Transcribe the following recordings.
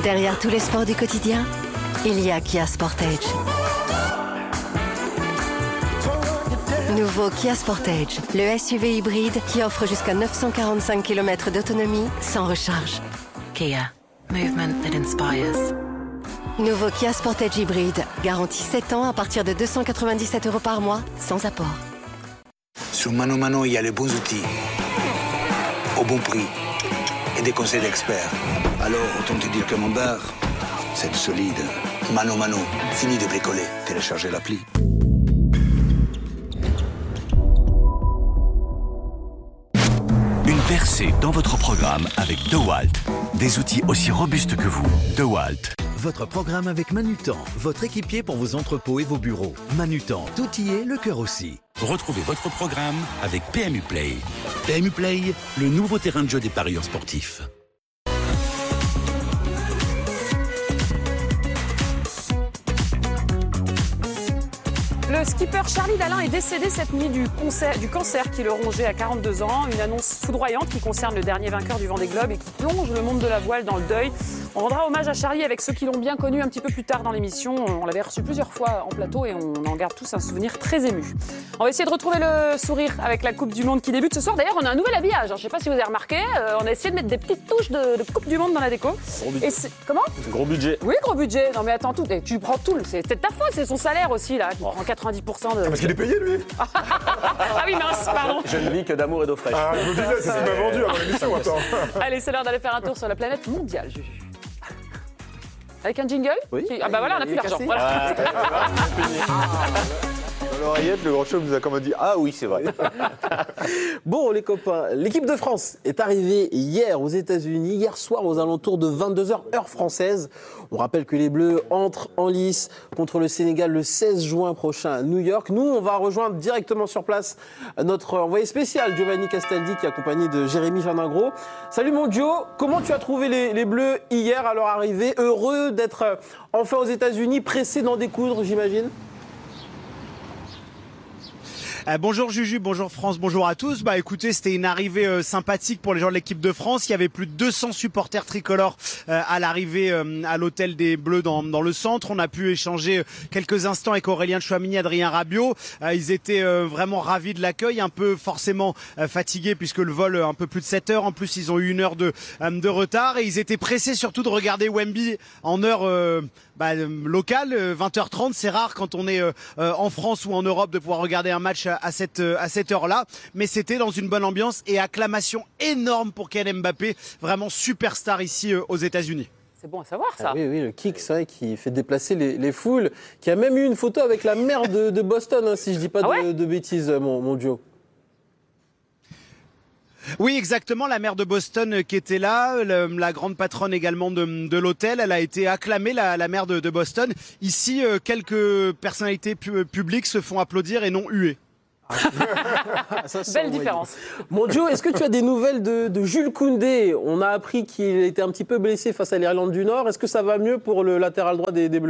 Derrière tous les sports du quotidien, il y a Kia Sportage. Nouveau Kia Sportage, le SUV hybride qui offre jusqu'à 945 km d'autonomie sans recharge. Kia, movement that inspires. Nouveau Kia Sportage hybride, garantie 7 ans à partir de 297 € par mois, sans apport. Sur Mano Mano, il y a les bons outils, au bon prix et des conseils d'experts. Alors, autant te dire que mon bar, c'est du solide. Mano Mano, fini de bricoler. Téléchargez l'appli. Une percée dans votre programme avec DeWalt. Des outils aussi robustes que vous. DeWalt. Votre programme avec Manutan, votre équipier pour vos entrepôts et vos bureaux. Manutan, tout y est, le cœur aussi. Retrouvez votre programme avec PMU Play. PMU Play, le nouveau terrain de jeu des parieurs sportifs. Le skipper Charlie Dalin est décédé cette nuit du cancer qui le rongeait à 42 ans. Une annonce foudroyante qui concerne le dernier vainqueur du Vendée Globe et qui plonge le monde de la voile dans le deuil. On rendra hommage à Charlie avec ceux qui l'ont bien connu un petit peu plus tard dans l'émission. On l'avait reçu plusieurs fois en plateau et on en garde tous un souvenir très ému. On va essayer de retrouver le sourire avec la Coupe du Monde qui débute ce soir. D'ailleurs, on a un nouvel habillage. Je ne sais pas si vous avez remarqué. On a essayé de mettre des petites touches de Coupe du Monde dans la déco. Comment ? Gros budget. Oui, gros budget. Non mais attends, tu prends tout. C'est ta faute, c'est son salaire aussi là. Tu prends 90% de... Parce qu'il est payé, lui. Ah oui, mince, pardon. Je ne vis que d'amour et d'eau fraîche. Ah, je me disais, c'est ce qu'il m'a vendu avant l'émission, attends. Allez, c'est l'heure d'aller faire un tour sur la planète mondiale, Juju. Avec un jingle ? Oui. Ah bah voilà, on n'a plus d'argent. Voilà. Dans l'oreillette, le grand show nous a comme dit « Ah oui, c'est vrai ». Bon, les copains, l'équipe de France est arrivée hier aux États-Unis, hier soir aux alentours de 22h, heure française. On rappelle que les Bleus entrent en lice contre le Sénégal le 16 juin prochain à New York. Nous, on va rejoindre directement sur place notre envoyé spécial, Giovanni Castaldi, qui est accompagné de Jérémy Jardin-Gros. Salut mon Gio, comment tu as trouvé les Bleus hier à leur arrivée ? Heureux d'être enfin aux États-Unis, pressés d'en découdre, j'imagine ? Bonjour Juju, bonjour France, bonjour à tous. Bah écoutez, c'était une arrivée sympathique pour les gens de l'équipe de France. Il y avait plus de 200 supporters tricolores à l'arrivée à l'hôtel des Bleus dans le centre. On a pu échanger quelques instants avec Aurélien Tchouameni, Adrien Rabiot. Ils étaient vraiment ravis de l'accueil, un peu forcément fatigués puisque le vol un peu plus de 7 heures. En plus, ils ont eu 1 heure de retard et ils étaient pressés surtout de regarder Wemby en heure locale, 20h30. C'est rare quand on est en France ou en Europe de pouvoir regarder un match à cette heure-là, mais c'était dans une bonne ambiance et acclamation énorme pour Kylian Mbappé, vraiment superstar ici aux États-Unis. C'est bon à savoir ça. Ah oui, le kick, c'est vrai, qui fait déplacer les foules, qui a même eu une photo avec la maire de Boston, hein, si je dis pas de bêtises, mon Gio. Oui, exactement, la maire de Boston qui était là, la grande patronne également de l'hôtel, elle a été acclamée, la maire de Boston. Ici, quelques personnalités publiques se font applaudir et non huer. Belle différence. Mon Joe, est-ce que tu as des nouvelles de Jules Koundé ? On a appris qu'il était un petit peu blessé face à l'Irlande du Nord. Est-ce que ça va mieux pour le latéral droit des Bleus ?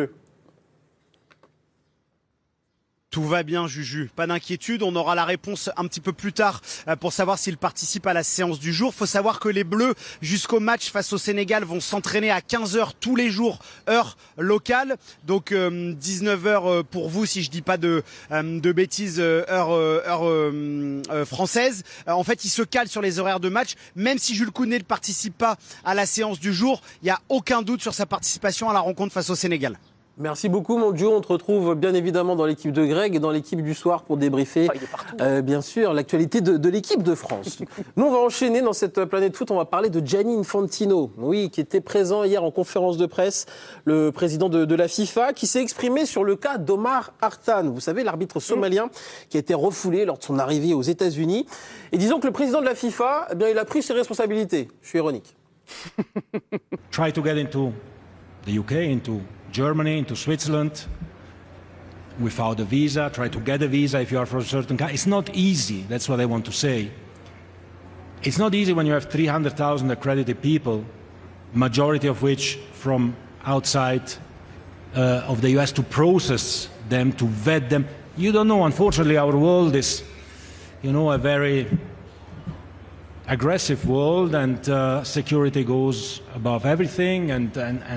Tout va bien, Juju. Pas d'inquiétude. On aura la réponse un petit peu plus tard pour savoir s'il participe à la séance du jour. Faut savoir que les Bleus, jusqu'au match face au Sénégal, vont s'entraîner à 15h tous les jours, heure locale. Donc 19h pour vous, si je dis pas de bêtises, heure française. En fait, ils se calent sur les horaires de match. Même si Jules Koundé ne participe pas à la séance du jour, il n'y a aucun doute sur sa participation à la rencontre face au Sénégal. Merci beaucoup, mon Joe. On te retrouve bien évidemment dans l'équipe de Greg et dans l'équipe du soir pour débriefer, bien sûr, l'actualité de l'équipe de France. Nous, on va enchaîner dans cette planète foot. On va parler de Gianni Infantino, oui, qui était présent hier en conférence de presse, le président de la FIFA, qui s'est exprimé sur le cas d'Omar Hartan. Vous savez, l'arbitre somalien qui a été refoulé lors de son arrivée aux États-Unis. Et disons que le président de la FIFA, eh bien, il a pris ses responsabilités. Je suis ironique. Try to get into the UK, into Germany, into Switzerland, without a visa, try to get a visa if you are from a certain country. It's not easy, that's what I want to say. It's not easy when you have 300,000 accredited people, majority of which from outside of the US, to process them, to vet them. You don't know, unfortunately, our world is, a very aggressive world, and security goes above everything, and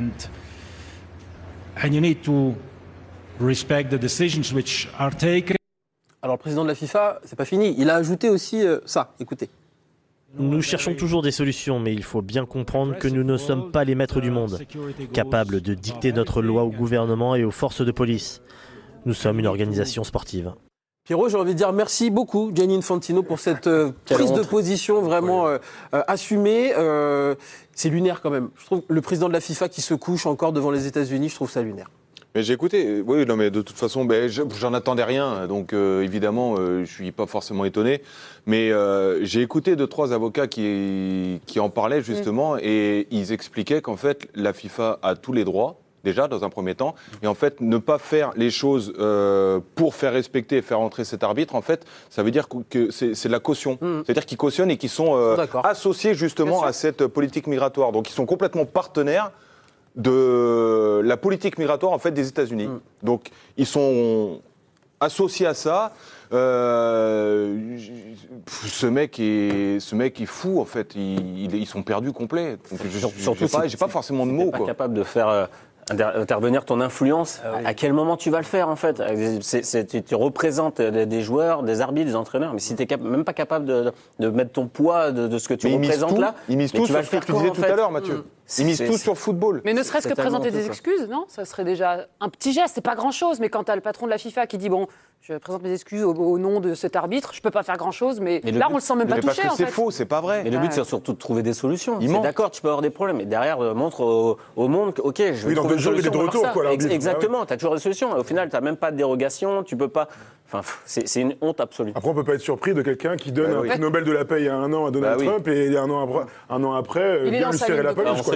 you need to respect the decisions which are taken. Alors le président de la FIFA, c'est pas fini. Il a ajouté aussi ça. Écoutez. Nous cherchons toujours des solutions, mais il faut bien comprendre que nous ne sommes pas les maîtres du monde, capables de dicter notre loi au gouvernement et aux forces de police. Nous sommes une organisation sportive. Pierrot, j'ai envie de dire merci beaucoup, Gianni Infantino, pour cette prise de position vraiment assumée. C'est lunaire quand même. Je trouve le président de la FIFA qui se couche encore devant les États-Unis, je trouve ça lunaire. Mais j'ai écouté, oui, non, mais de toute façon, j'en attendais rien, donc évidemment, je suis pas forcément étonné. Mais j'ai écouté 2-3 avocats qui en parlaient justement, et ils expliquaaient qu'en fait, la FIFA a tous les droits, déjà, dans un premier temps, et en fait, ne pas faire les choses pour faire respecter et faire entrer cet arbitre, en fait, ça veut dire que c'est de la caution. C'est-à-dire qu'ils cautionnent et qu'ils sont associés justement à cette politique migratoire. Donc, ils sont complètement partenaires de la politique migratoire en fait des États-Unis. Donc ils sont associés à ça. Ce mec est fou en fait. Ils sont perdus complets. Surtout, j'ai pas forcément de mots. Pas capable de faire intervenir ton influence. À quel moment tu vas le faire en fait? Tu représentes des joueurs, des arbitres, des entraîneurs, mais si tu n'es même pas capable de mettre ton poids de ce que tu représentes là, ils misent tout sur ce que tu disais tout à l'heure, Mathieu. Ils misent tout sur le football. Mais ne serait-ce que présenter des excuses, non? Ça serait déjà un petit geste, c'est pas grand-chose, mais quand tu as le patron de la FIFA qui dit bon, je présente mes excuses au nom de cet arbitre, je peux pas faire grand-chose, mais là on le sent même pas touché. C'est faux, c'est pas vrai. Mais le but c'est surtout de trouver des solutions. D'accord, tu peux avoir des problèmes, mais derrière montre au monde que ok, je vais trouver une solution. Exactement, tu as toujours des solutions. Au final, tu n'as même pas de dérogation, tu peux pas. Enfin, c'est une honte absolue. Après, on peut pas être surpris de quelqu'un qui donne un prix Nobel de la paix il y a 1 an à Donald Trump et un an après, vient lui serrer la poche.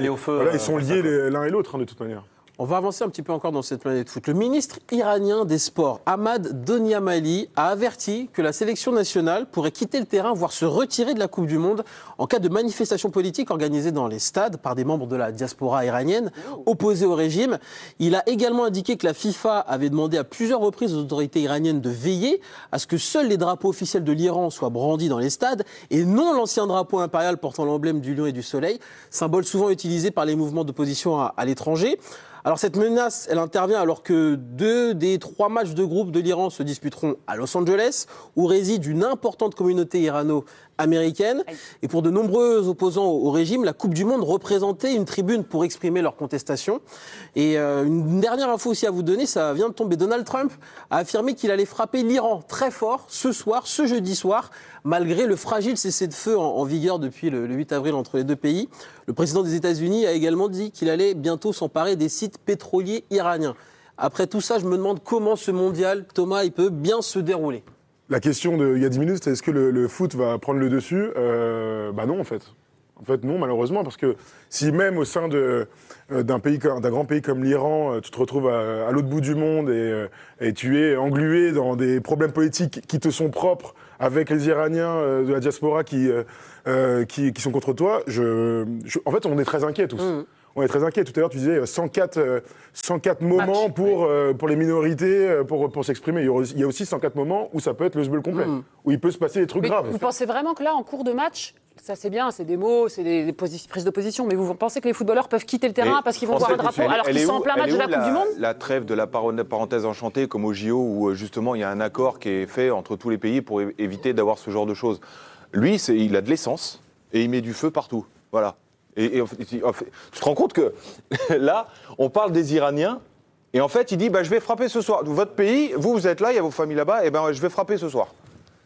Ils sont liés l'un et l'autre de toute manière. On va avancer un petit peu encore dans cette planète foot. Le ministre iranien des Sports, Ahmad Doniamali, a averti que la sélection nationale pourrait quitter le terrain, voire se retirer de la Coupe du Monde en cas de manifestation politique organisée dans les stades par des membres de la diaspora iranienne opposés au régime. Il a également indiqué que la FIFA avait demandé à plusieurs reprises aux autorités iraniennes de veiller à ce que seuls les drapeaux officiels de l'Iran soient brandis dans les stades et non l'ancien drapeau impérial portant l'emblème du lion et du soleil, symbole souvent utilisé par les mouvements d'opposition à l'étranger. Alors cette menace, elle intervient alors que 2 des 3 matchs de groupe de l'Iran se disputeront à Los Angeles, où réside une importante communauté irano-américaine. Et pour de nombreux opposants au régime, la Coupe du Monde représentait une tribune pour exprimer leur contestation. Et une dernière info aussi à vous donner, ça vient de tomber. Donald Trump a affirmé qu'il allait frapper l'Iran très fort ce soir, ce jeudi soir, malgré le fragile cessez-le-feu en vigueur depuis le 8 avril entre les deux pays. Le président des États-Unis a également dit qu'il allait bientôt s'emparer des sites pétroliers iraniens. Après tout ça, je me demande comment ce mondial, Thomas, il peut bien se dérouler. La question il y a 10 minutes, c'est est-ce que le foot va prendre le dessus? Non, en fait. En fait, non, malheureusement, parce que si même au sein d'un grand pays comme l'Iran, tu te retrouves à l'autre bout du monde et tu es englué dans des problèmes politiques qui te sont propres avec les Iraniens de la diaspora qui sont contre toi, en fait, on est très inquiets tous. On est très inquiets. Tout à l'heure, tu disais 104 moments pour les minorités, pour s'exprimer. Il y a aussi 104 moments où ça peut être le sbeul complet, où il peut se passer des trucs graves. Vous pensez vraiment que là, en cours de match, ça c'est bien, c'est des mots, c'est des prises de position, mais vous pensez que les footballeurs peuvent quitter le terrain parce qu'ils vont voir un drapeau alors qu'ils sont en plein match de la Coupe du Monde? La trêve de la parenthèse enchantée, comme au JO, où justement il y a un accord qui est fait entre tous les pays pour éviter d'avoir ce genre de choses. Lui, il a de l'essence et il met du feu partout. Voilà. Et tu te rends compte que là, on parle des Iraniens, et en fait, il dit je vais frapper ce soir. Votre pays, vous êtes là, il y a vos familles là-bas, et je vais frapper ce soir.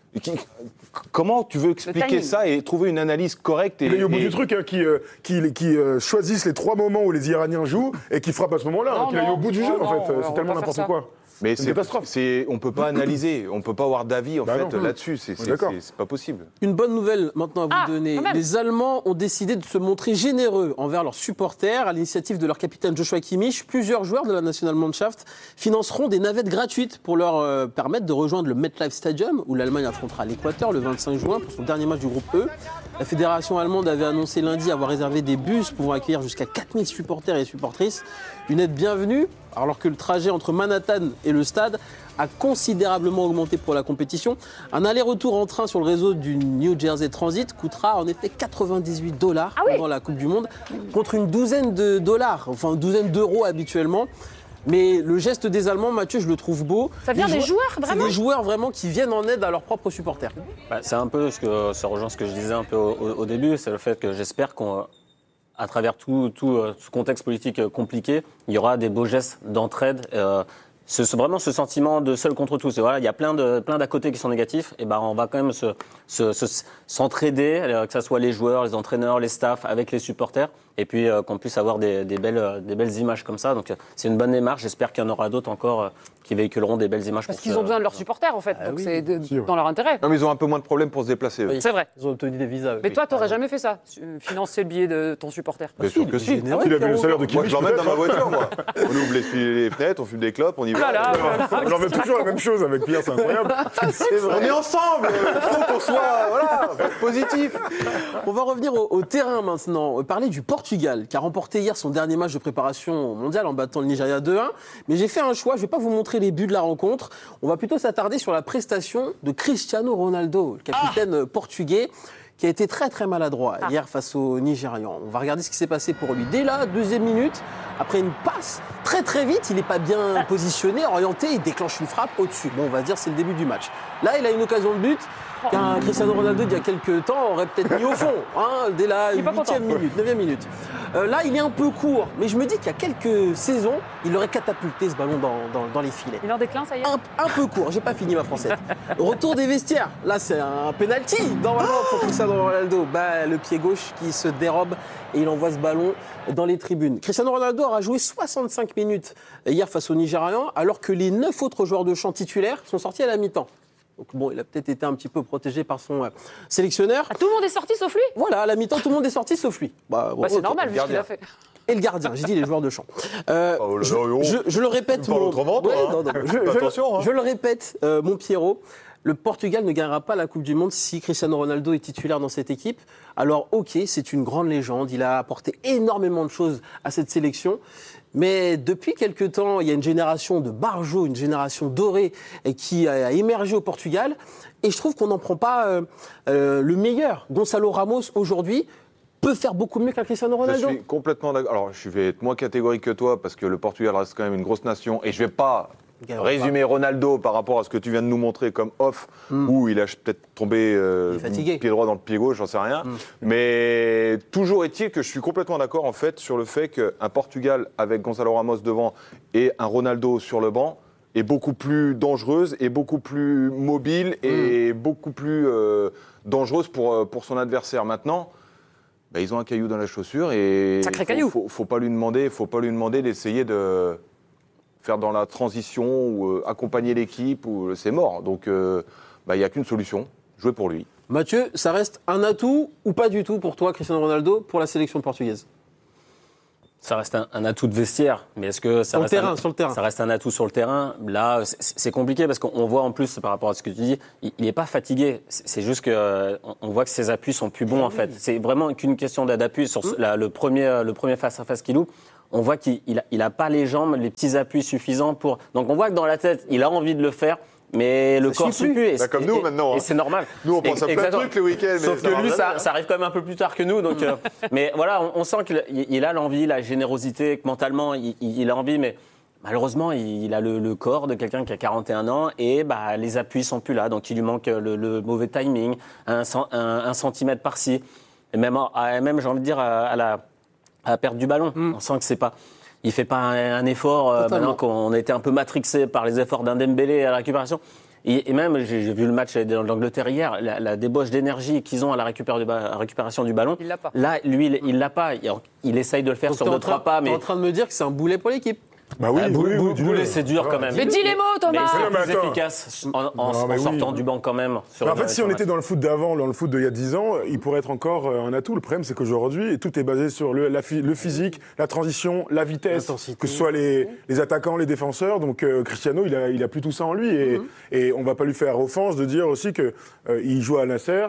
Comment tu veux expliquer ça et trouver une analyse correcte Il est au bout du truc, qui choisissent les 3 moments où les Iraniens jouent et qui frappent à ce moment-là. Il est au bout du jeu, en fait. C'est tellement n'importe quoi. Mais c'est une catastrophe. On ne peut pas analyser, on ne peut pas avoir d'avis là-dessus. C'est pas possible. Une bonne nouvelle maintenant à vous donner. Les Allemands ont décidé de se montrer généreux envers leurs supporters. À l'initiative de leur capitaine Joshua Kimmich, plusieurs joueurs de la Nationalmannschaft financeront des navettes gratuites pour leur permettre de rejoindre le MetLife Stadium, où l'Allemagne affrontera l'Équateur le 25 juin pour son dernier match du groupe E. La fédération allemande avait annoncé lundi avoir réservé des bus pouvant accueillir jusqu'à 4000 supporters et supportrices. Une aide bienvenue, alors que le trajet entre Manhattan et le stade a considérablement augmenté pour la compétition. Un aller-retour en train sur le réseau du New Jersey Transit coûtera en effet $98 pendant la Coupe du Monde, contre une douzaine de dollars, enfin une douzaine d'euros habituellement. Mais le geste des Allemands, Mathieu, je le trouve beau. Ça vient des joueurs, vraiment? C'est des joueurs vraiment qui viennent en aide à leurs propres supporters. C'est un peu ça rejoint ce que je disais un peu au début, c'est le fait que j'espère qu'à travers tout ce contexte politique compliqué, il y aura des beaux gestes d'entraide. C'est vraiment ce sentiment de seul contre tous. Et voilà, il y a plein d'à côté qui sont négatifs. Et on va quand même s'entraider, que ce soit les joueurs, les entraîneurs, les staffs, avec les supporters. Et puis qu'on puisse avoir des belles images comme ça. Donc c'est une bonne démarche. J'espère qu'il y en aura d'autres encore qui véhiculeront des belles images. Parce qu'ils ont besoin de leurs supporters, en fait. Donc c'est dans leur intérêt. Non, mais ils ont un peu moins de problèmes pour se déplacer. Oui. C'est vrai. Ils ont obtenu des visas. Mais toi, t'aurais jamais fait ça, financer le billet de ton supporter? Bien sûr que si. Il a vu le salaire de Kimmich. Moi, je l'emmène dans ma voiture, moi. On ouvre les fenêtres, on fume des clopes, on y va. J'en fais toujours la même chose avec Pierre, c'est incroyable. On est ensemble. Il faut qu'on soit positif. On va revenir au terrain maintenant. Parler du Portugal, qui a remporté hier son dernier match de préparation mondiale en battant le Nigeria 2-1. Mais j'ai fait un choix, je ne vais pas vous montrer les buts de la rencontre. On va plutôt s'attarder sur la prestation de Cristiano Ronaldo, le capitaine portugais, qui a été très très maladroit hier face aux Nigérians. On va regarder ce qui s'est passé pour lui. Dès la deuxième minute, après une passe très très vite, il n'est pas bien positionné, orienté, il déclenche une frappe au-dessus. Bon, on va dire c'est le début du match. Là, il a une occasion de but qu'un Cristiano Ronaldo d'il y a quelques temps aurait peut-être mis au fond, dès la 8e minute, 9e minute. Là, il est un peu court, mais je me dis qu'il y a quelques saisons, il aurait catapulté ce ballon dans les filets. Il en déclin, ça y est? Un peu court, j'ai pas fini ma française. Retour des vestiaires, là c'est un penalty normalement pour Cristiano Ronaldo. Le pied gauche qui se dérobe et il envoie ce ballon dans les tribunes. Cristiano Ronaldo aura joué 65 minutes hier face aux Nigérians, alors que les 9 autres joueurs de champ titulaires sont sortis à la mi-temps. Donc bon, il a peut-être été un petit peu protégé par son sélectionneur. Tout le monde est sorti sauf lui? Voilà, à la mi-temps, tout le monde est sorti sauf lui. C'est normal vu ce qu'il a fait. Et le gardien, j'ai dit les joueurs de champ. Je le répète, je le répète, mon Pierrot, le Portugal ne gagnera pas la Coupe du Monde si Cristiano Ronaldo est titulaire dans cette équipe. Alors ok, c'est une grande légende, il a apporté énormément de choses à cette sélection. Mais depuis quelque temps, il y a une génération de barjots, une génération dorée qui a émergé au Portugal. Et je trouve qu'on n'en prend pas le meilleur. Gonçalo Ramos, aujourd'hui, peut faire beaucoup mieux qu'un Cristiano Ronaldo. Je suis complètement d'accord. Alors, je vais être moins catégorique que toi, parce que le Portugal reste quand même une grosse nation. Et je ne vais pas résumer Ronaldo par rapport à ce que tu viens de nous montrer comme off, où il a peut-être tombé pied droit dans le pied gauche, j'en sais rien. Mais toujours est-il que je suis complètement d'accord en fait sur le fait qu'un Portugal avec Gonçalo Ramos devant et un Ronaldo sur le banc est beaucoup plus dangereuse et beaucoup plus mobile et beaucoup plus dangereuse pour son adversaire. Maintenant, ils ont un caillou dans la chaussure et faut pas lui demander d'essayer de faire dans la transition ou accompagner l'équipe, ou c'est mort. Donc, il n'y a qu'une solution, jouer pour lui. Mathieu, ça reste un atout ou pas du tout pour toi, Cristiano Ronaldo, pour la sélection portugaise? Ça reste un atout de vestiaire, mais est-ce que ça reste ça reste un atout sur le terrain? Là, c'est compliqué parce qu'on voit en plus, par rapport à ce que tu dis, il n'est pas fatigué. C'est juste qu'on voit que ses appuis sont plus bons en fait. C'est vraiment qu'une question d'appui sur le premier face-à-face qu'il loupe. On voit qu'il n'a pas les jambes, les petits appuis suffisants pour. Donc on voit que dans la tête, il a envie de le faire. Mais le corps ne suit plus. Comme nous maintenant. Et c'est normal. Nous, on pense à plein de trucs le week-end. Sauf que lui, ça arrive quand même un peu plus tard que nous. Donc, mais voilà, on sent qu'il a l'envie, la générosité, que mentalement, il a envie. Mais malheureusement, il a le corps de quelqu'un qui a 41 ans et les appuis ne sont plus là. Donc, il lui manque le mauvais timing, un centimètre par-ci. Et même j'ai envie de dire, à la perte du ballon. On sent que c'est pas... Il ne fait pas un effort, maintenant qu'on a été un peu matrixé par les efforts d'un Dembélé à la récupération. Et même, j'ai vu le match de l'Angleterre hier, la débauche d'énergie qu'ils ont à la récupération du ballon. Il l'a pas. Là, lui, il l'a pas. Il essaye de le faire sur 2-3 pas. Tu es en train de me dire que c'est un boulet pour l'équipe? Boulet, c'est dur quand même. Mais dis les mots, Thomas. Mais c'est plus efficace en sortant du banc quand même. En fait, si on était dans le foot d'avant, dans le foot d'il y a 10 ans, il pourrait être encore un atout. Le problème, c'est qu'aujourd'hui, tout est basé sur le physique, la transition, la vitesse, que ce soit les attaquants, les défenseurs. Donc Cristiano, il a plus tout ça en lui. Et on va pas lui faire offense de dire aussi qu'il joue à Nasser.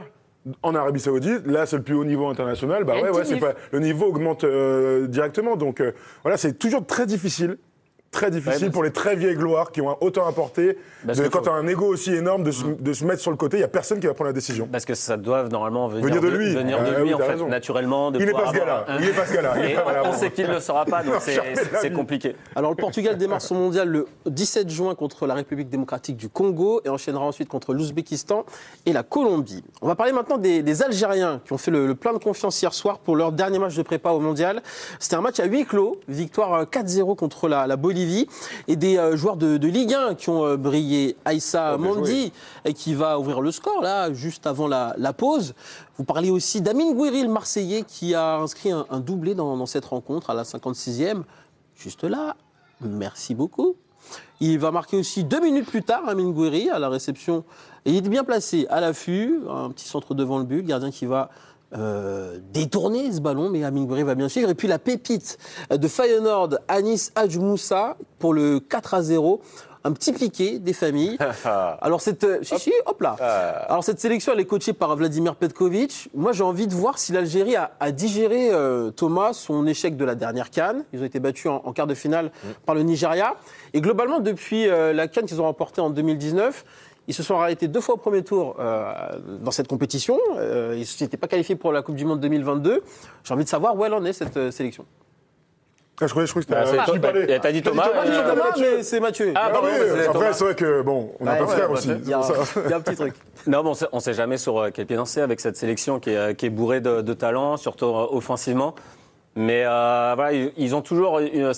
en Arabie Saoudite, là c'est le plus haut niveau international, bah c'est pas, le niveau augmente directement. Donc voilà, c'est toujours très difficile pour les très vieilles gloires qui ont autant apporté. Quand tu as un ego aussi énorme, de se mettre sur le côté, il n'y a personne qui va prendre la décision. Parce que ça doit normalement venir de lui. En fait, naturellement. Il n'est pas ce gars-là. Et on sait qu'il ne le sera pas, donc c'est compliqué. Alors le Portugal démarre son mondial le 17 juin contre la République démocratique du Congo et enchaînera ensuite contre l'Ouzbékistan et la Colombie. On va parler maintenant des Algériens qui ont fait le plein de confiance hier soir pour leur dernier match de prépa au mondial. C'était un match à huis clos, victoire 4-0 contre la Bolivie. Et des joueurs de Ligue 1 qui ont brillé. Aïssa Mondi, qui va ouvrir le score, là, juste avant la pause. Vous parlez aussi d'Amine Gouiri, le Marseillais, qui a inscrit un doublé dans cette rencontre à la 56e. Juste là, merci beaucoup. Il va marquer aussi 2 minutes plus tard, Amine Gouiri, à la réception. Et il est bien placé, à l'affût, un petit centre devant le but, le gardien qui va détourner ce ballon, mais Amine Gouiri va bien suivre. Et puis la pépite de Feyenoord, Anis Hadjmoussa, pour le 4-0. Un petit piqué des familles. Alors cette Alors cette sélection, elle est coachée par Vladimir Petkovic. Moi, j'ai envie de voir si l'Algérie a digéré, Thomas, son échec de la dernière CAN. Ils ont été battus en quart de finale par le Nigeria. Et globalement, depuis la CAN qu'ils ont remportée en 2019, ils se sont arrêtés 2 fois au premier tour dans cette compétition. Ils n'étaient pas qualifiés pour la Coupe du Monde 2022. J'ai envie de savoir où elle en est, cette sélection. Je crois que c'était t'as dit Thomas, mais c'est Mathieu. Après, c'est vrai que, on n'a pas frère aussi. Il y a un petit truc. Non, bon, on ne sait jamais sur quel pied danser avec cette sélection qui est bourrée de talent, surtout offensivement. Mais voilà, ils ont toujours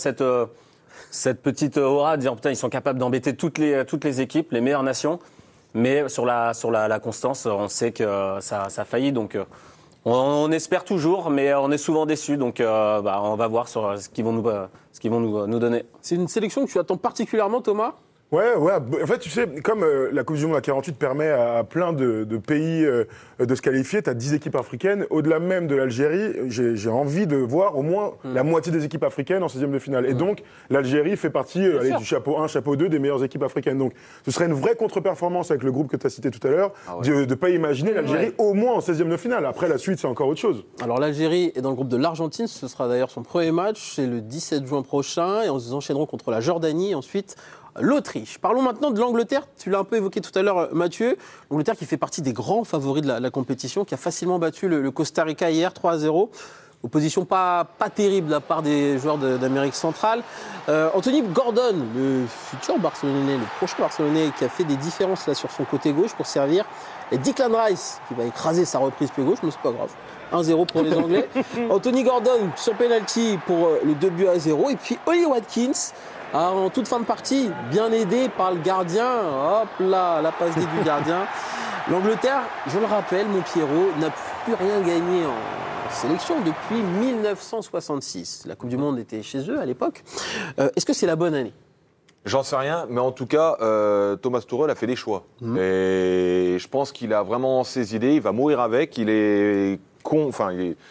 cette petite aura de dire putain, ils sont capables d'embêter toutes les équipes, les meilleures nations. Mais sur la constance, on sait que ça faillit. Donc on espère toujours, mais on est souvent déçus. Donc on va voir sur ce qu'ils vont nous donner. C'est une sélection que tu attends particulièrement, Thomas ? Ouais. En fait, tu sais, comme la Coupe du Monde à 48 permet à plein de pays de se qualifier, tu as 10 équipes africaines. Au-delà même de l'Algérie, j'ai envie de voir au moins la moitié des équipes africaines en 16e de finale. Et donc, l'Algérie fait partie du chapeau 1, chapeau 2 des meilleures équipes africaines. Donc, ce serait une vraie contre-performance avec le groupe que tu as cité tout à l'heure, de ne pas imaginer l'Algérie au moins en 16e de finale. Après, la suite, c'est encore autre chose. Alors, l'Algérie est dans le groupe de l'Argentine. Ce sera d'ailleurs son premier match. C'est le 17 juin prochain. Et on se enchaîneront contre la Jordanie. Et ensuite, l'Autriche. Parlons maintenant de l'Angleterre. Tu l'as un peu évoqué tout à l'heure, Mathieu. L'Angleterre qui fait partie des grands favoris de la compétition, qui a facilement battu le Costa Rica hier 3-0. Opposition pas terrible de la part des joueurs d'Amérique centrale. Anthony Gordon, le futur Barcelonais, le prochain Barcelonais, qui a fait des différences là sur son côté gauche pour servir. Et Declan Rice, qui va écraser sa reprise pied gauche, mais c'est pas grave. 1-0 pour les Anglais. Anthony Gordon sur penalty pour le 2-0. Et puis Ollie Watkins, en toute fin de partie, bien aidé par le gardien. Hop là, la passe D du gardien. L'Angleterre, je le rappelle, mon Pierrot, n'a plus rien gagné en sélection depuis 1966. La Coupe du Monde était chez eux à l'époque. Est-ce que c'est la bonne année ? J'en sais rien, mais en tout cas, Thomas Tuchel a fait des choix. Et je pense qu'il a vraiment ses idées, il va mourir avec, il est con, enfin,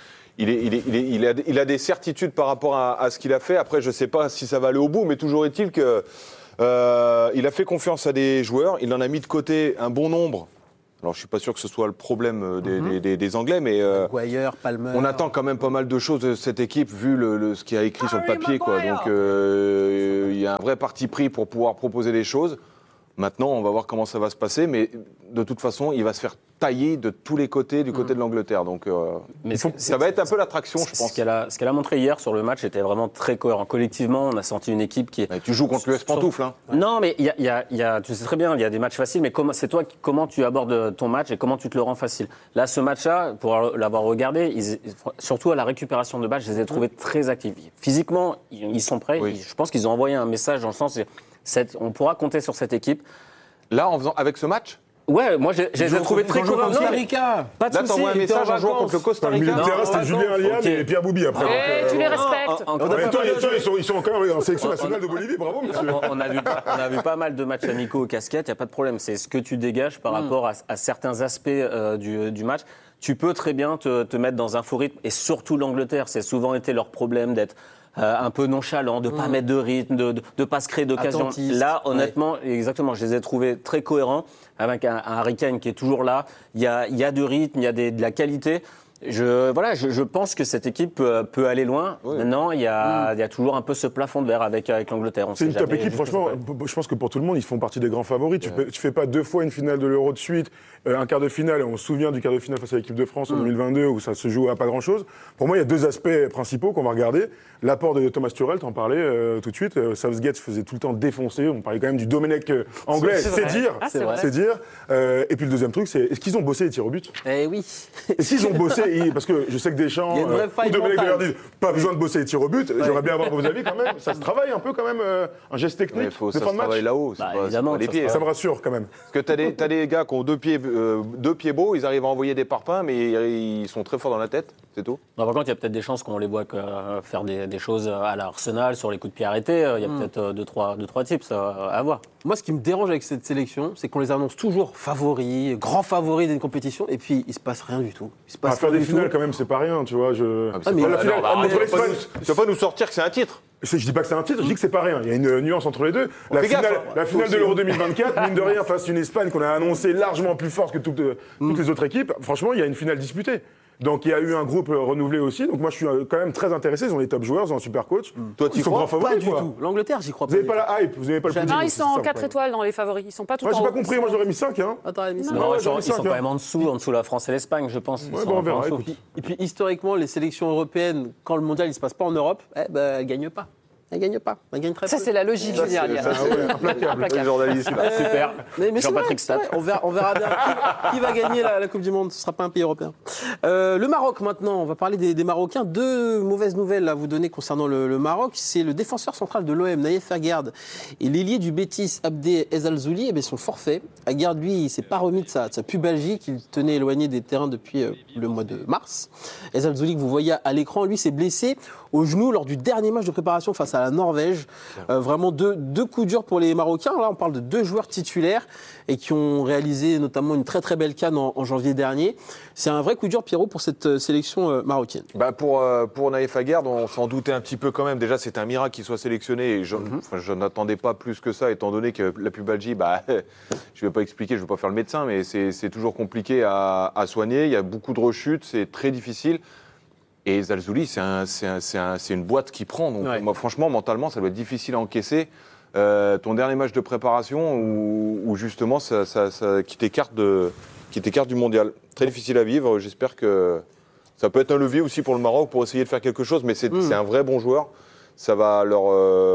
il a des certitudes par rapport à ce qu'il a fait. Après, je ne sais pas si ça va aller au bout, mais toujours est-il qu'il a fait confiance à des joueurs, il en a mis de côté un bon nombre. Alors, je ne suis pas sûr que ce soit le problème des Anglais, mais Maguire, Palmer. On attend quand même pas mal de choses de cette équipe, vu ce qu'il y a écrit sur le papier. Donc, il y a un vrai parti pris pour pouvoir proposer des choses. Maintenant, on va voir comment ça va se passer, mais de toute façon, il va se faire tailler de tous les côtés, du côté de l'Angleterre. Donc, ça va être un peu l'attraction, je pense. Ce qu'elle a montré hier sur le match était vraiment très cohérent. Collectivement, on a senti une équipe qui est... Mais tu joues contre l'US Pantoufle, hein. Non, mais tu sais très bien, il y a des matchs faciles, mais c'est toi comment tu abordes ton match et comment tu te le rends facile. Là, ce match-là, pour l'avoir regardé, surtout à la récupération de balle, je les ai trouvés très actifs. Physiquement, ils sont prêts. Oui. Je pense qu'ils ont envoyé un message dans le sens... on pourra compter sur cette équipe. Là, avec ce match ? Ouais, moi je les ai trouvés très cohérents. Costa Rica. Pas de là, soucis. t'envoies un message en jouant contre le Costa Rica. Le milieu de terrain, c'était Julien Aliane et Pierre Boubi après. Tu les respectes. Ils sont encore en sélection nationale de Bolivie, bravo monsieur. On a vu pas mal de matchs amicaux au casquette, il n'y a pas de problème. C'est ce que tu dégages par rapport à certains aspects du match. Tu peux très bien te mettre dans un faux rythme, et surtout l'Angleterre, c'est souvent été leur problème d'être un peu nonchalant, de pas mettre de rythme, de pas se créer d'occasion. Là, honnêtement, exactement, je les ai trouvés très cohérents, avec un Harry Kane qui est toujours là. Il y a du rythme, il y a de la qualité. Je pense que cette équipe peut aller loin. Oui. Maintenant, il y a toujours un peu ce plafond de verre avec l'Angleterre. C'est une top équipe, franchement. Je pense que pour tout le monde, ils font partie des grands favoris. Tu fais pas 2 fois une finale de l'Euro de suite, un quart de finale. On se souvient du quart de finale face à l'équipe de France en 2022 où ça se joue à pas grand-chose. Pour moi, il y a 2 aspects principaux qu'on va regarder. L'apport de Thomas Tuchel, t'en parlais tout de suite. Southgate se faisait tout le temps défoncer. On parlait quand même du Domenech anglais. C'est dire. C'est dire. Et puis le deuxième truc, c'est est-ce qu'ils ont bossé les tirs au but ? Eh oui. Est-ce qu'ils ont bossé parce que je sais que Deschamps ou Domenech leur disent pas besoin de bosser les tirs au but. J'aimerais bien avoir vos avis quand même. Ça se travaille un peu quand même, un geste technique. Ça se travaille là-haut, c'est pas les pieds. Ça me rassure quand même. Parce que t'as des gars qui ont 2 pieds beaux, ils arrivent à envoyer des parpaings, mais ils sont très forts dans la tête, c'est tout. Non, par contre, il y a peut-être des chances qu'on les voit faire des choses à l'Arsenal sur les coups de pied arrêtés. Il y a peut-être 2-3 types à voir. Moi, ce qui me dérange avec cette sélection, c'est qu'on les annonce toujours favoris, grands favoris d'une compétition, et puis il se passe rien du tout. Faire des finales, quand même, c'est pas rien, tu vois. La finale, tu vas pas nous sortir que c'est un titre. Je dis pas que c'est un titre, je dis que c'est pas rien. Il y a une nuance entre les deux. La finale de l'Euro 2024, mine de rien, face à une Espagne qu'on a annoncée largement plus forte que toutes les autres équipes, franchement, il y a une finale disputée. Donc il y a eu un groupe renouvelé aussi. Donc moi je suis quand même très intéressé. Ils ont les top joueurs, ils ont un super coach. Toi tu crois pas du tout. L'Angleterre, j'y crois pas. Vous n'avez pas la hype, vous n'avez pas le pudding. Non, ils sont en 4 étoiles dans les favoris. Ils sont pas tout en haut. J'ai pas compris, moi j'aurais mis 5. Hein. Ils sont quand même en dessous la France et l'Espagne, je pense. On verra. Et puis historiquement, les sélections européennes, quand le mondial il se passe pas en Europe, elles gagnent pas. Elle gagne pas, elle gagne très peu. Ça, c'est la logique, je dirais. Implacable. Les journalistes, super. Mais Jean-Patrick Stat. On verra bien qui va gagner la Coupe du Monde. Ce ne sera pas un pays européen. Le Maroc, maintenant. On va parler des Marocains. 2 mauvaises nouvelles à vous donner concernant le Maroc. C'est le défenseur central de l'OM, Naïef Aguerd, et l'ailier du Betis, Abdé Ezzalzouli, sont forfaits. Aguerd, lui, il ne s'est pas remis de sa pubalgie qu'il tenait éloigné des terrains depuis le mois de mars. Ezzalzouli, que vous voyez à l'écran, lui, s'est blessé au genou lors du dernier match de préparation face à la Norvège. Vraiment deux coups durs pour les Marocains. Là, on parle de 2 joueurs titulaires et qui ont réalisé notamment une très très belle CAN en janvier dernier. C'est un vrai coup dur, Pierrot, pour cette sélection marocaine. Pour Naïef Aguerd, on s'en doutait un petit peu quand même. Déjà, c'est un miracle qu'il soit sélectionné. Et je n'attendais pas plus que ça, étant donné que la pubalgie, je ne vais pas expliquer, je ne vais pas faire le médecin, mais c'est toujours compliqué à soigner. Il y a beaucoup de rechutes, c'est très difficile. Et Zalzouli, c'est une boîte qui prend. Donc, moi, franchement, mentalement, ça doit être difficile à encaisser. Ton dernier match de préparation où justement, qui t'écarte du mondial. Très difficile à vivre. J'espère que ça peut être un levier aussi pour le Maroc pour essayer de faire quelque chose. Mais c'est un vrai bon joueur. Ça va leur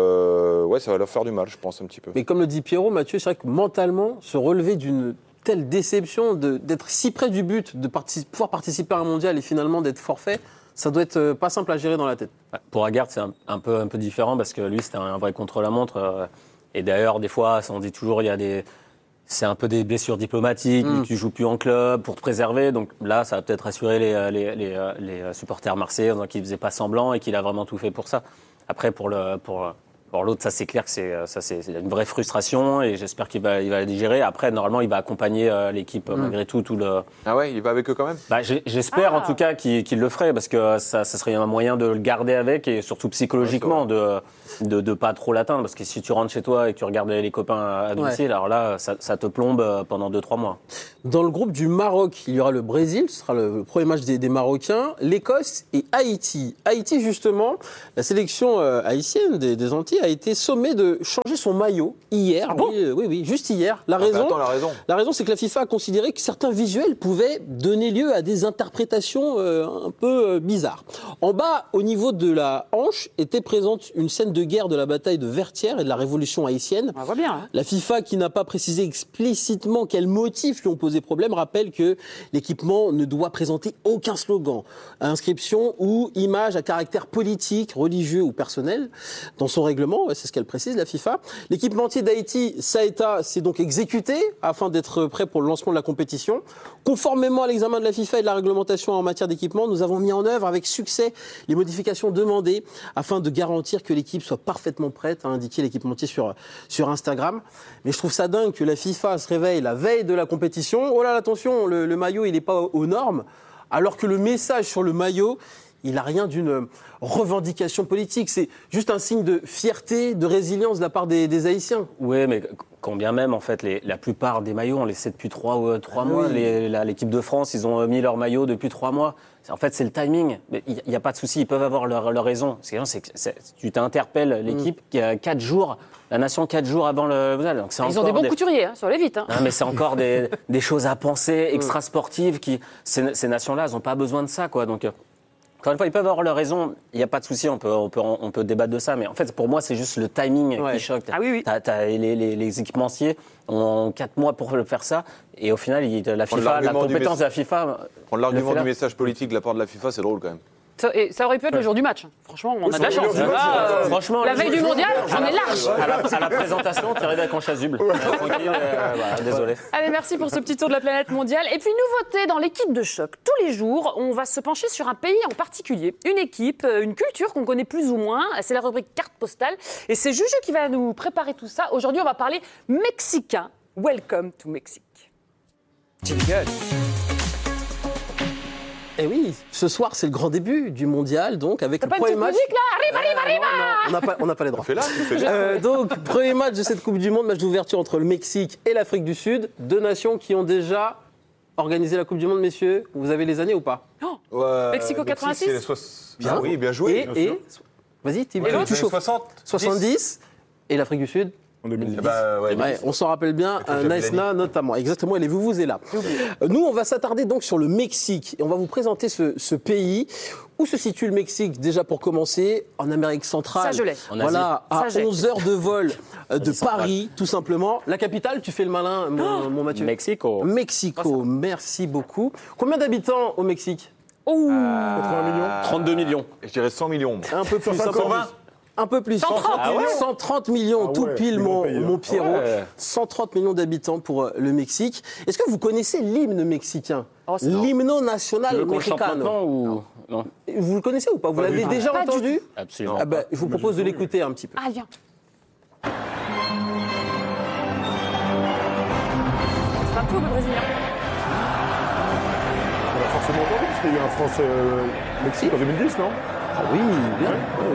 faire du mal, je pense, un petit peu. Mais comme le dit Pierrot, Mathieu, c'est vrai que mentalement, se relever d'une telle déception, d'être si près du but, de pouvoir participer à un mondial et finalement d'être forfait, ça doit être pas simple à gérer dans la tête. Pour Aguerd, c'est un peu différent parce que lui, c'était un vrai contre-la-montre. Et d'ailleurs, des fois, on dit toujours, c'est un peu des blessures diplomatiques, tu joues plus en club pour te préserver. Donc là, ça va peut-être rassurer les supporters marseillais en disant qu'il faisait pas semblant et qu'il a vraiment tout fait pour ça. Après, pour l'autre, ça c'est clair que c'est une vraie frustration et j'espère qu'il va la digérer. Après, normalement, il va accompagner l'équipe malgré tout le. Ah ouais, il va avec eux quand même. J'espère en tout cas qu'il le ferait parce que ça serait un moyen de le garder avec et surtout psychologiquement de pas trop l'atteindre parce que si tu rentres chez toi et que tu regardes les copains à domicile, alors là, ça te plombe pendant 2-3 mois. Dans le groupe du Maroc, il y aura le Brésil, ce sera le premier match des Marocains, l'Écosse et Haïti. Haïti, justement, la sélection haïtienne des Antilles a été sommée de changer son maillot hier. Ah bon ? Oui, juste hier. La raison, c'est que la FIFA a considéré que certains visuels pouvaient donner lieu à des interprétations un peu bizarres. En bas, au niveau de la hanche, était présente une scène de guerre de la bataille de Vertières et de la révolution haïtienne. On voit bien. Hein. La FIFA, qui n'a pas précisé explicitement quels motifs lui ont posé problème, rappelle que l'équipement ne doit présenter aucun slogan, inscription ou image à caractère politique, religieux ou personnel dans son règlement. C'est ce qu'elle précise, la FIFA. L'équipementier d'Haïti, Saeta, s'est donc exécuté afin d'être prêt pour le lancement de la compétition. Conformément à l'examen de la FIFA et de la réglementation en matière d'équipement, nous avons mis en œuvre avec succès les modifications demandées afin de garantir que l'équipe soit parfaitement prête, a indiqué l'équipementier sur Instagram. Mais je trouve ça dingue que la FIFA se réveille la veille de la compétition. Oh là, attention, le maillot, il n'est pas aux normes. Alors que le message sur le maillot, il n'a rien d'une revendication politique. C'est juste un signe de fierté, de résilience de la part des Haïtiens. Oui, mais quand bien même, en fait, la plupart des maillots, on les sait depuis 3 mois. Oui. L'équipe de France, ils ont mis leur maillot depuis 3 mois. En fait, c'est le timing. Il n'y a pas de souci, ils peuvent avoir leur raison. Tu t'interpelles l'équipe qui a 4 jours, la nation 4 jours avant le mondial. Donc ils ont des bons couturiers, sur les vites. Non, mais c'est encore des choses à penser, extra-sportives. Ces nations-là, elles n'ont pas besoin de ça, quoi. Donc, encore une fois, ils peuvent avoir leur raison. Il n'y a pas de souci, on peut débattre de ça. Mais en fait, pour moi, c'est juste le timing qui choque. Ah oui. T'as les équipementiers ont 4 mois pour faire ça. Et au final, la compétence de la FIFA... Prendre l'argument du message politique de la part de la FIFA, c'est drôle quand même. Ça aurait pu être le jour du match. Franchement, on a de la chance. Franchement, la veille du mondial, j'en ai large. À la présentation, tu arrives avec un chasuble. Tranquille, désolé. Allez, merci pour ce petit tour de la planète mondiale. Et puis, nouveauté dans l'équipe de choc. Tous les jours, on va se pencher sur un pays en particulier. Une équipe, une culture qu'on connaît plus ou moins. C'est la rubrique carte postale. Et c'est Juju qui va nous préparer tout ça. Aujourd'hui, on va parler mexicain. Welcome to Mexique. Jingle. Eh oui, ce soir, c'est le grand début du mondial, donc avec le premier match. Musique, là arrive. On n'a pas les droits. Fais-la. Donc, premier match de cette Coupe du Monde, match d'ouverture entre le Mexique et l'Afrique du Sud. 2 nations qui ont déjà organisé la Coupe du Monde, messieurs. Vous avez les années ou pas? Mexico 86. Bien. Oui, bien joué. Et vas-y, Tim, tu chauffes. 70. Et l'Afrique du Sud En 2010. On s'en rappelle bien, Naïsna notamment. Exactement, et les vous est là. Nous, on va s'attarder donc sur le Mexique. Et on va vous présenter ce pays. Où se situe le Mexique, déjà pour commencer? En Amérique centrale. Ça, je l'ai. Voilà, à 11 heures de vol de Paris, tout simplement. La capitale, tu fais le malin, mon Mathieu. Mexico. Merci beaucoup. Combien d'habitants au Mexique? 80 millions. 32 millions. Je dirais 100 millions. Un peu plus. 120. Un peu plus. 130 millions, tout pile, mon Pierrot. Ouais. 130 millions d'habitants pour le Mexique. Est-ce que vous connaissez l'hymne mexicain? L'hymno national mexicano. Ou... Non. Vous le connaissez ou pas? Vous l'avez déjà entendu? Absolument. Je vous propose de l'écouter un petit peu. Ah, viens. C'est un peu le brésilien. On a forcément entendu, parce qu'il y a eu un France-Mexique en 2010, non? Ah oui, bien.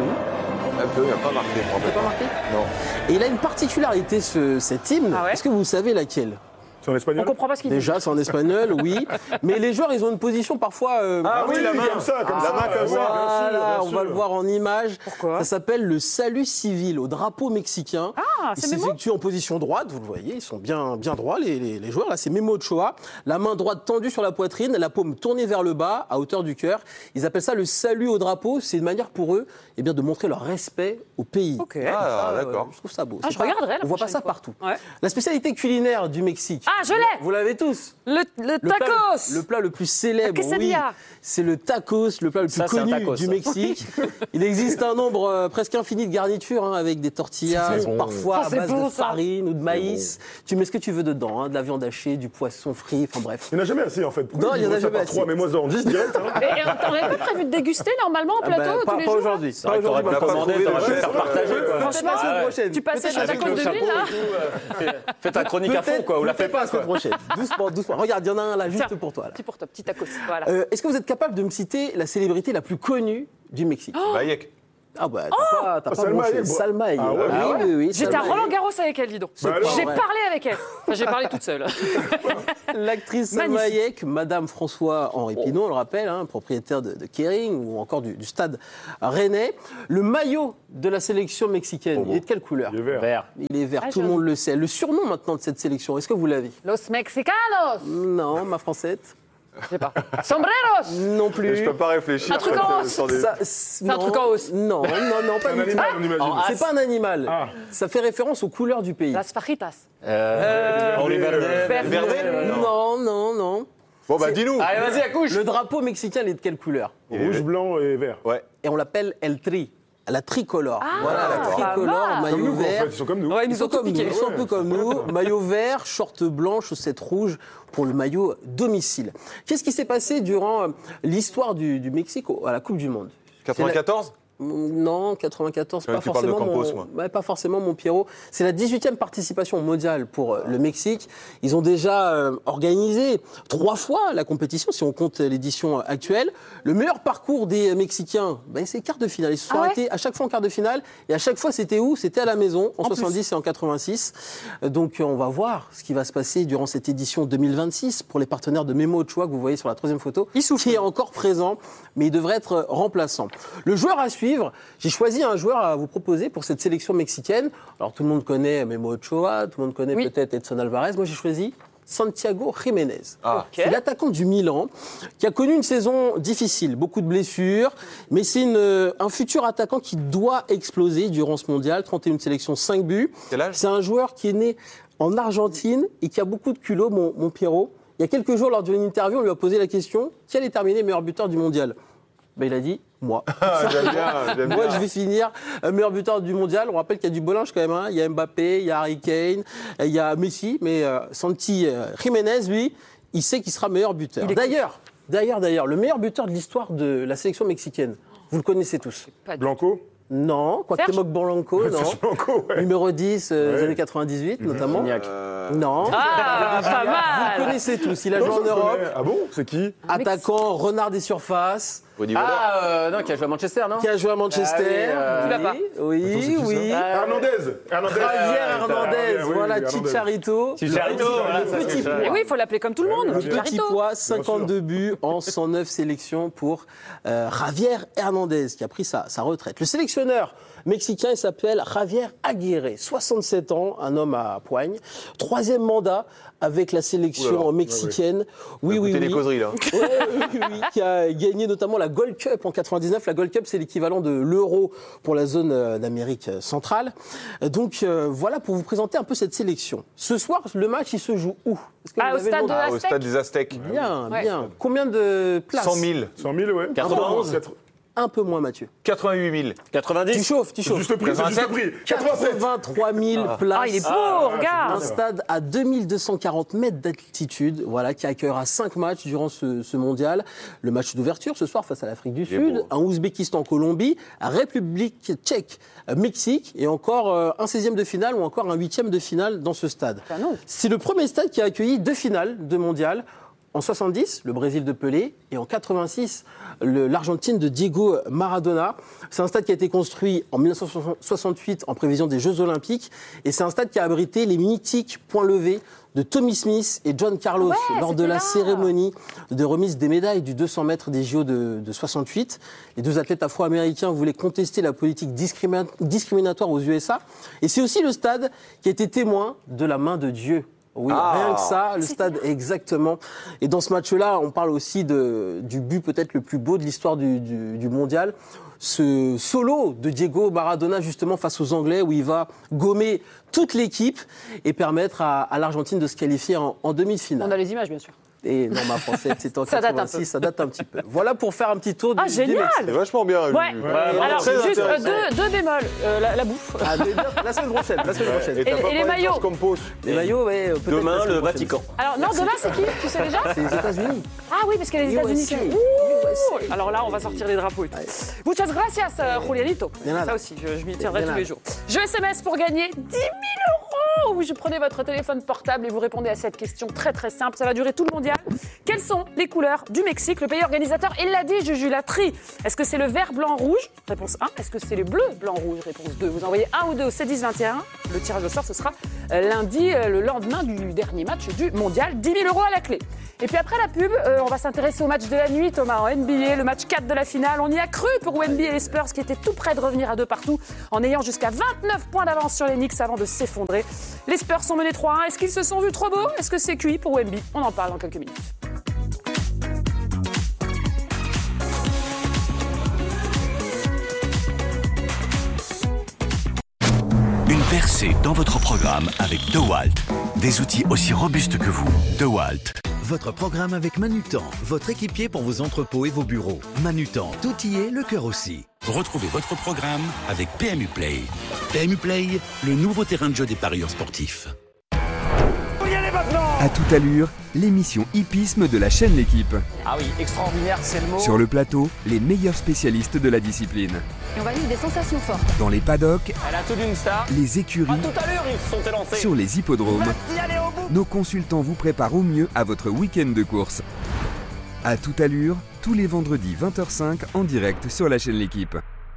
Un peu, il n'a pas marqué. T'as pas marqué? Non. Et il a une particularité, cet hymne. Ah ouais? Est-ce que vous savez laquelle? C'est en On espagnol? comprend pas ce qu'il dit. Déjà, c'est en espagnol, oui. Mais les joueurs, ils ont une position parfois... Ah oui, la main comme ça, comme ça. La main comme ça. Voilà, on va le voir en image. Pourquoi? Ça s'appelle le salut civil au drapeau mexicain. Ah, il c'est Memo? s'effectue en position droite, vous le voyez, ils sont bien droits, les joueurs. Là, c'est Memo Ochoa. La main droite tendue sur la poitrine, la paume tournée vers le bas, à hauteur du cœur. Ils appellent ça le salut au drapeau. C'est une manière pour eux de montrer leur respect au pays. Ok. Ah, d'accord. Je trouve ça beau. Je regarderai la On voit pas prochaine ça fois. partout. Ouais. La spécialité culinaire du Mexique. Ah, je l'ai. Vous l'avez tous. Le tacos. Le plat le plus célèbre, La quesadilla. c'est le tacos, le plat le plus Ça, c'est un connu tacos, du ça. Mexique. Il existe un nombre presque infini de garnitures, avec des tortillas, C'est bon. parfois Ah, à c'est base bon, de ça. farine ou de maïs. Tu mets ce que tu veux dedans, de la viande hachée, du poisson frit, enfin bref. Il n'y en a jamais assez, en fait. Non, il y en a jamais assez. 3, mais moi, en 10 direct. Hein. Et on n'avait pas prévu de déguster normalement au plateau tous les pas jours? aujourd'hui. C'est vrai que t'aurais pu commander, t'aurais pu le faire partager. quoi. Franchement, la semaine prochaine. tu passais Peut-être le tacos de avec le ville là? Fais ta chronique à fond, quoi, ou la fais pas pas, la semaine quoi. prochaine. Doucement. Regarde, il y en a un là juste Tiens. pour toi. Là. Petit pour toi, petit tacos. Voilà. Est-ce que vous êtes capable de me citer la célébrité la plus connue du Mexique? Bayek. Ah bah t'as pas Salma bronché. Hayek, bon. Salma Hayek. Ah ouais, oui. J'étais Salma à Roland Hayek. Garros avec elle, dis donc. Bah alors. J'ai Ouais. parlé avec elle. Enfin, j'ai parlé toute seule. L'actrice Salma Magnifique. Hayek, Madame François-Henri Pinault, on le rappelle, propriétaire de Kering ou encore du stade Rennais. Le maillot de la sélection mexicaine, il est de quelle couleur? Il est vert. Vert. Il est vert, Ah, tout le monde le sait. Le surnom maintenant de cette sélection, est-ce que vous l'avez? Los Mexicanos. Non, ma Francette. Je sais pas. Sombreros. Non plus. Je peux pas réfléchir. Un truc en hausse. Sans des- C'est un truc en hausse. Non, pas Un du tout. animal, on imagine. C'est pas un animal. Ah. Ça fait référence aux couleurs du pays. Las fajitas. Oliver Verde. Non. Bon, bah, dis-nous. Allez, vas-y, accouche. Le drapeau mexicain, il est de quelle couleur? Rouge, blanc et vert. Ouais. Et on l'appelle El Tri, la tricolore. Voilà, la pas tricolore, mal. Comme maillot nous, quoi, en vert. fait. Ils sont comme nous. Ouais, Ils sont comme nous, ils sont un peu comme nous. Maillot vert, short blanc, chaussettes rouges pour le maillot domicile. Qu'est-ce qui s'est passé durant l'histoire du Mexique à la Coupe du Monde? 94. Non, 94, Ouais, pas tu parles de forcément, Campos, moi. pas forcément mon Pierrot. C'est la 18e participation mondiale pour le Mexique. Ils ont déjà organisé 3 fois la compétition, si on compte l'édition actuelle. Le meilleur parcours des Mexicains, c'est quart de finale. Ils se sont arrêtés à chaque fois en quart de finale. Et à chaque fois, c'était où? C'était à la maison, en 70 et en 86. Donc on va voir ce qui va se passer durant cette édition 2026 pour les partenaires de Memo Ochoa, que vous voyez sur la 3e photo, qui est encore présent, mais il devrait être remplaçant. Le joueur à suivre, j'ai choisi un joueur à vous proposer pour cette sélection mexicaine. Alors tout le monde connaît Memo Ochoa, tout le monde connaît peut-être Edson Alvarez. Moi j'ai choisi Santiago Jiménez. C'est l'attaquant du Milan qui a connu une saison difficile, beaucoup de blessures, mais c'est un futur attaquant qui doit exploser durant ce mondial. 31 sélections, 5 buts. C'est un joueur qui est né en Argentine et qui a beaucoup de culot, mon Pierrot. Il y a quelques jours, lors d'une interview, on lui a posé la question « Qui allait terminer meilleur buteur du mondial ?» Il a dit « Moi ». Moi, je vais finir meilleur buteur du mondial. On rappelle qu'il y a du beau linge quand même. Hein. Il y a Mbappé, il y a Harry Kane, il y a Messi. Mais Santi Jiménez, lui, il sait qu'il sera meilleur buteur. D'ailleurs, le meilleur buteur de l'histoire de la sélection mexicaine, vous le connaissez tous. Blanco? Non, Cuauhtémoc Blanco, non. Blanco, Numéro 10 des années 98, notamment. Non. Ah, pas mal. Vous le connaissez tous, il a joué en Europe. Ah bon? C'est qui? Attaquant, renard des surfaces. Non, qui a joué à Manchester, non? Qui a joué à Manchester. Tu l'as pas? Oui. Hernandez. Javier Hernandez, voilà, Chicharito. Et oui, il faut l'appeler comme tout le monde. Petit poids, 52 buts en 109 sélections pour Javier Hernandez, qui a pris sa retraite. Le sélectionneur mexicain, il s'appelle Javier Aguirre, 67 ans, un homme à poigne. 3e mandat avec la sélection mexicaine. Oui. Les causeries, là. Oui, qui a gagné notamment la Gold Cup en 99. La Gold Cup, c'est l'équivalent de l'Euro pour la zone d'Amérique centrale. Donc voilà pour vous présenter un peu cette sélection. Ce soir, le match, il se joue où? Au stade de Au stade des Aztèques. Bien. Combien de places? 100 000. 100 000, ouais. 91. Un peu moins, Mathieu. 88 000. 90. Tu chauffes. Juste prix, c'est juste prix. 83 000 places. Ah, il est beau, regarde. Un stade à 2240 mètres d'altitude, voilà, qui accueillera 5 matchs durant ce mondial. Le match d'ouverture ce soir face à l'Afrique du Sud, un Ouzbékistan-Colombie, un République tchèque, Mexique, et encore un 16e de finale ou encore un 8e de finale dans ce stade. C'est le premier stade qui a accueilli 2 finales de mondial. En 70, le Brésil de Pelé, et en 86, l'Argentine de Diego Maradona. C'est un stade qui a été construit en 1968 en prévision des Jeux Olympiques, et c'est un stade qui a abrité les mythiques points levés de Tommy Smith et John Carlos lors de la cérémonie de remise des médailles du 200 mètres des JO de 68. Les 2 athlètes afro-américains voulaient contester la politique discriminatoire aux USA, et c'est aussi le stade qui a été témoin de la main de Dieu. Oui, rien que ça, le stade exactement. Et dans ce match-là, on parle aussi du but peut-être le plus beau de l'histoire du mondial. Ce solo de Diego Maradona justement face aux Anglais, où il va gommer toute l'équipe et permettre à l'Argentine de se qualifier en demi-finale. On a les images, bien sûr. Et non, ma française, c'est en 86, ça date un petit peu. Voilà pour faire un petit tour du génial. C'est vachement bien. Alors, juste 2 bémols. La bouffe. La semaine prochaine. Et les maillots. Les maillots, demain, le Vatican. Alors, non, demain, c'est qui? Tu sais déjà? C'est les États-Unis. Ah oui, parce qu'il y a les États-Unis. Alors là, on va sortir les drapeaux et tout. Muchas gracias, Julianito. Ça aussi, je m'y tiendrai tous les jours. Jeu SMS pour gagner 10 000 €. Oui, je prenez votre téléphone portable et vous répondez à cette question très très simple. Ça va durer tout le mondial. Quelles sont les couleurs du Mexique? Le pays organisateur, il l'a dit, Juju la tri. Est-ce que c'est le vert, blanc, rouge? Réponse 1. Est-ce que c'est le bleu, blanc, rouge? Réponse 2. Vous envoyez 1 ou 2 au C10-21. Le tirage au sort, ce sera lundi, le lendemain du dernier match du mondial. 10 000 € à la clé. Et puis après la pub, on va s'intéresser au match de la nuit, Thomas, en NBA, le match 4 de la finale. On y a cru pour Wemby et les Spurs qui étaient tout près de revenir à 2 partout en ayant jusqu'à 29 points d'avance sur les Knicks avant de s'effondrer. Les Spurs sont menés 3-1. Est-ce qu'ils se sont vus trop beaux? Est-ce que c'est cuit pour Wemby? On en parle dans quelques minutes. Une percée dans votre programme avec DeWalt. Des outils aussi robustes que vous. DeWalt. Votre programme avec Manutan, votre équipier pour vos entrepôts et vos bureaux. Manutan, tout y est, le cœur aussi. Retrouvez votre programme avec PMU Play. PMU Play, le nouveau terrain de jeu des parieurs sportifs. À toute allure, l'émission hippisme de la chaîne L'Équipe. Ah oui, extraordinaire, c'est le mot. Sur le plateau, les meilleurs spécialistes de la discipline. Et on va vivre des sensations fortes. Dans les paddocks, Elle a tout d'une star. les écuries, À tout à l'heure, ils se sont élancés. sur les hippodromes, Y aller au bout. nos consultants vous préparent au mieux à votre week-end de course. À toute allure, tous les vendredis 20h05 en direct sur la chaîne L'Équipe.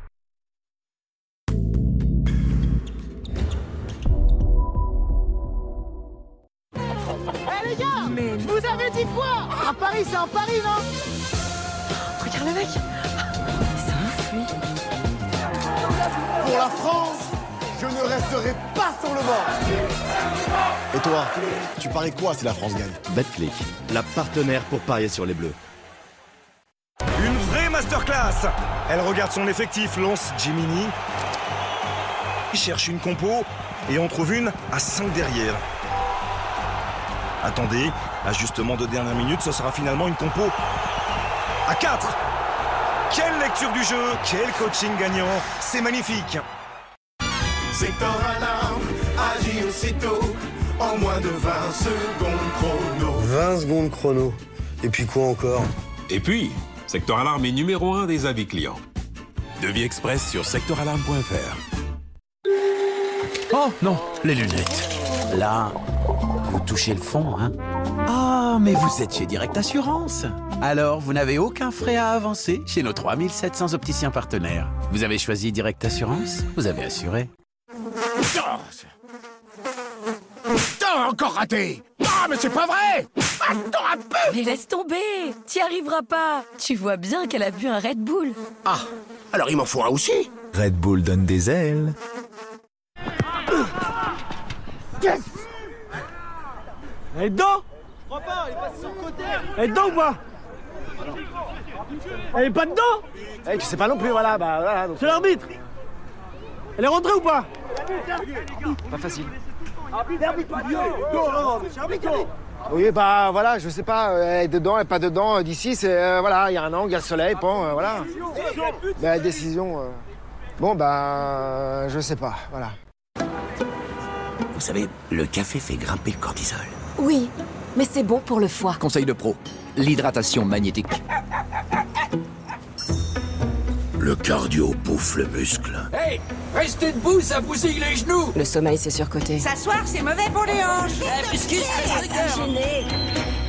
Eh les gars, mais je vous avais dit quoi? À Paris, c'est en Paris, non? Regarde le mec. C'est ouf, lui. Pour la France, je ne resterai pas sur le banc. Et toi, tu paries quoi si la France gagne? Betclic, la partenaire pour parier sur les bleus. Une vraie masterclass. Elle regarde son effectif, lance Jiminy, cherche une compo et on trouve une à 5 derrière. Attendez, ajustement de dernière minute, ce sera finalement une compo à 4. Quelle lecture du jeu, quel coaching gagnant, c'est magnifique. Secteur Alarme agit aussitôt en moins de 20 secondes chrono. 20 secondes chrono. Et puis quoi encore? Et puis, Secteur Alarme est numéro 1 des avis clients. Devis express sur secteuralarme.fr. Oh non, les lunettes. Là, vous touchez le fond, hein? Ah, mais vous êtes chez Direct Assurance. Alors, vous n'avez aucun frais à avancer chez nos 3700 opticiens partenaires. Vous avez choisi Direct Assurance, vous avez assuré. Encore raté. Ah, mais c'est pas vrai. Attends un peu. Mais laisse tomber. T'y arriveras pas. Tu vois bien qu'elle a bu un Red Bull. Ah, alors il m'en faut un aussi. Red Bull donne des ailes. Yes. Elle est dedans? Je crois pas, elle est passée sur le côté. Elle est dedans ou pas? Elle est pas dedans? Eh, tu sais pas non plus, voilà, bah voilà. C'est l'arbitre. Elle est rentrée ou pas? Pas facile. Arbitre. Oui, bah voilà, je sais pas, elle est dedans, elle est pas dedans. D'ici, c'est voilà, il y a un angle, il y a le soleil, bon, voilà. La décision. Bon, bah, je sais pas, voilà. Vous savez, le café fait grimper le cortisol. Oui, mais c'est bon pour le foie. Conseil de pro, l'hydratation magnétique. Le cardio bouffe le muscle. Hey, restez debout, ça bousille les genoux. Le sommeil, c'est surcoté. S'asseoir, c'est mauvais pour les hanches. Biscuit, c'est